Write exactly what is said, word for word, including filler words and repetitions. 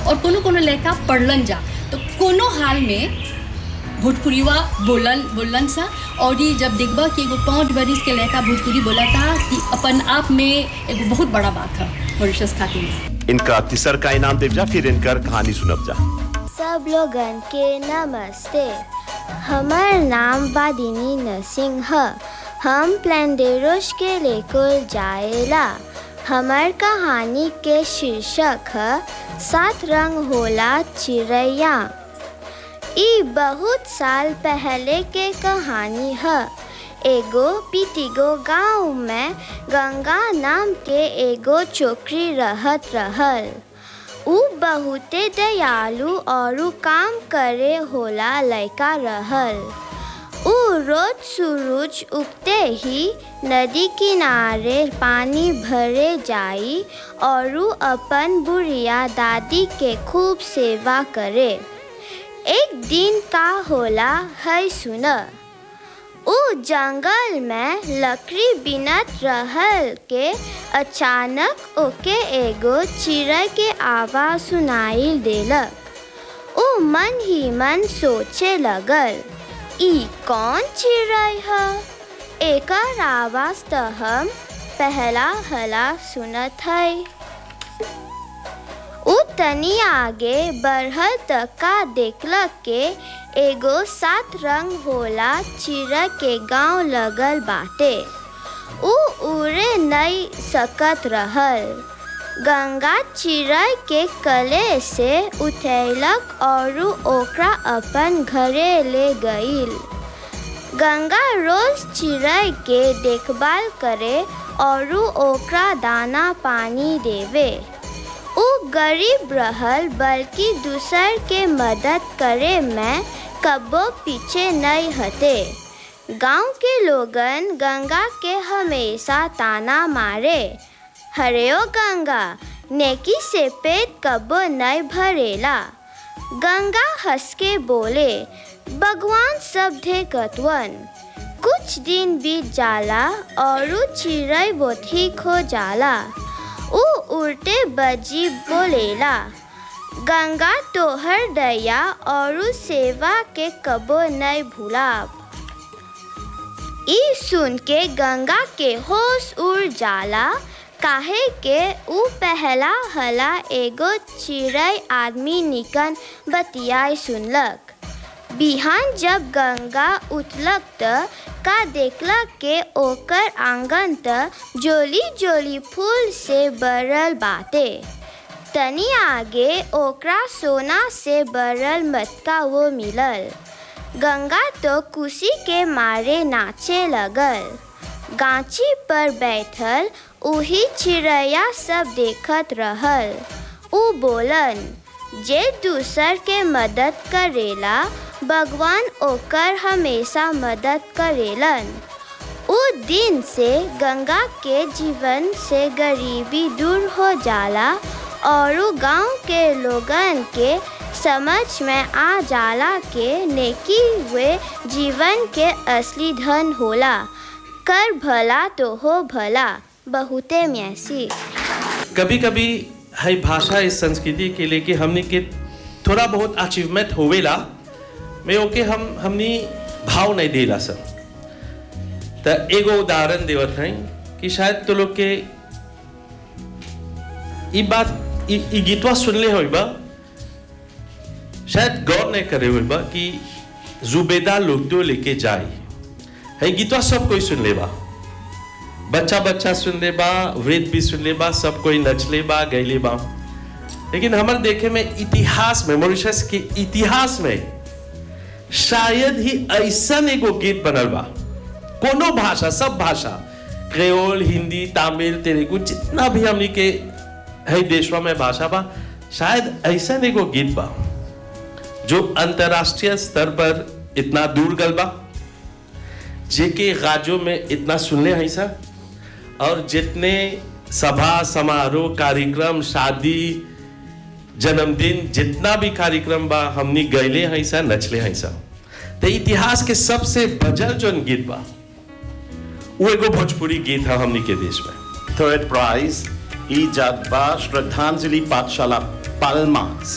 और कोनो कोनो लड़का पढ़लन जा तो कोनो हाल में भोजपुरीवा बोलन बोलन सा। और ये जब देखबा कि एगो पाँच बरिस के लड़का भोजपुरी बोला था कि अपन आप में एगो बहुत बड़ा बात है मॉरिशस खातिर। इनका तीसर का इनाम देव जा, फिर इनकर कहानी सुनब जा। सब लोगन के नमस्ते, हमार नाम वादिनी नरसिंह है। हम प्लेंडेरोस के लेकर जाएला। हमार कहानी के शीर्षक है सात रंग होला चिड़ैया। ई बहुत साल पहले के कहानी है। एगो पिटिगो गांव में गंगा नाम के एगो छोकरी रहत रहल। उ बहुते दयालु और काम करे होला लड़का रहल। उ रोज सूरज उगते ही नदी किनारे पानी भरे जाई और अपन बुढ़िया दादी के खूब सेवा करे। एक दिन का होला है सुन। उ जंगल में लकड़ी बिनत रहल के अचानक ओके एगो चिड़ै के आवाज सुनाई देलक। उ मन ही मन सोचे लगल, ई कौन चिड़ै है? एकर आवाज तो हम पहला हला सुनत है। उ तनी आगे बढ़ल तक का देखलक के एगो सात रंग होला चिड़ै के गांव लगल बाटे। उ उड़े नहीं सकत रहल। गंगा चिड़ै के कले से उठेलक और ओकरा अपन घरे ले गईल। गंगा रोज चिड़ै के देखभाल करे और ओकरा दाना पानी देवे। उ गरीब रहल बल्कि दूसर के मदद करे में कबो पीछे नहीं हटे। गांव के लोगन गंगा के हमेशा ताना मारे, हरे ओ गंगा, नेकी से पेट कबो नहीं भरेला। गंगा हंस के बोले, भगवान सब देखतवन। कुछ दिन बीत जाला और चिड़ै वो ठीक हो जाला। उ उल्टे बजी बोलेला, गंगा तोहर दया और सेवा के कबो नहीं भूलाब। ई सुन के गंगा के होश उड़ जाला, काहे के उ पहला हला एगो चिड़ै आदमी निकन बतियाई सुनलक। बिहान जब गंगा उठलक त का देखलक के ओकर आंगन त जोली जोली फूल से भरल बाटे। तनी आगे ओकरा सोना से भरल मटका वो मिलल। गंगा तो खुशी के मारे नाचे लगल। गाछी पर बैठल उही चिड़ैया सब देखत रहल। उ बोलन, जे दूसर के मदद करेला भगवान ओकर हमेशा मदद करेलन। उ दिन से गंगा के जीवन से गरीबी दूर हो जाला और गांव के लोगन के समझ में आ जाला के नेकी वे जीवन के असली धन होला। कर भला तो हो भला। बहुते म्यासी। कभी कभी है भाषा इस संस्कृति के लिए कि हमने के थोड़ा बहुत अचीवमेंट होवेला में ओके हम हमनी भाव नहीं देला सब। तो एगो उदाहरण देवत हैं कि शायद तो लोग के ई बात ई गीतवा सुनले होइबा, शायद गौर नहीं करे होइबा कि जुबेदा लुटो लेके जाए है गीतवा सब कोई सुन ले बा। बच्चा बच्चा सुन ले बा, वृद्ध भी सुन ले बा, सब कोई नच ले बा, गैले बा। लेकिन हमारे देखे में इतिहास में, मॉरिशस के इतिहास में शायद ही ऐसा एगो गीत बनल बा, कोनो भाषा, सब भाषा, क्रेओल, हिंदी, तमिल, तेलुगु, जितना भी हमनी के है देशवा में भाषा बा, शायद ऐसा एगो गीत बा जो अंतरराष्ट्रीय स्तर पर इतना दूर गल बा, जेके गाजों में इतना सुनले हैं सा, और जितने सभा समारोह कार्यक्रम शादी जन्मदिन जितना भी कार्यक्रम बा हमनी गैले हैं सा, नचले हैं सा। तो इतिहास के सबसे बजल जो गीत बा वो एगो भोजपुरी गीत है हमनी के देश में। थर्ड प्राइज ई जात बा श्रद्धांजलि पाठशाला पाल्मा से।